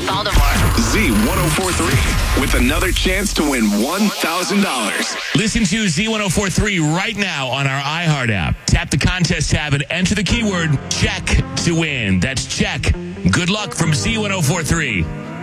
Baltimore. Z1043 with another chance to win $1,000. Listen to Z1043 right now on our iHeart app. Tap the contest tab and enter the keyword check to win. That's check. Good luck from Z1043.